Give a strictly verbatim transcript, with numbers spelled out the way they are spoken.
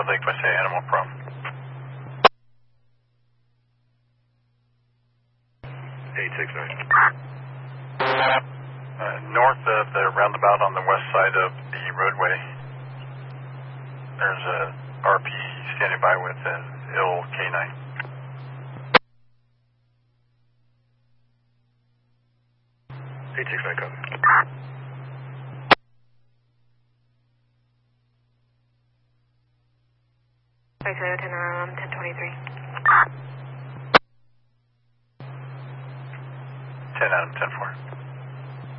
Lake West Animal Prom. eight six nine. Uh, north of the roundabout on the west side of the roadway, there's a R P standing by with an ill K nine. eight six nine, copy. Right, so ten, um, ten twenty-three. ten out of ten four.